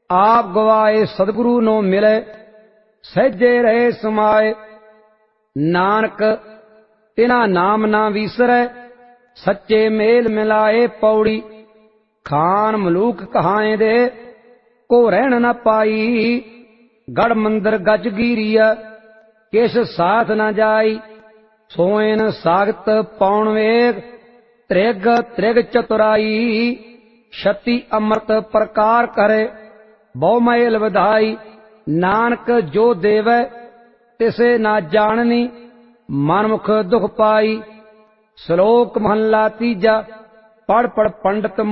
आप गवाए सदगुरु नो मिले सहजे रहे समाए। नानक तिना नाम ना विसरै सच्चे मेल मिलाए। पौड़ी खान मलूक कहाए दे को रहन न पाई। गढ़ मंदिर गज गिरिया किस साथ न जाई। सोएन सागत पौन वेग त्रिग त्रिग चतुराई। छति अमृत प्रकार करे बहु मैल विधाई। नानक जो देवै तिसे ना जाननी मनमुख दुख पाई। श्लोक महला तीजा। पढ़ पढ़ पंडित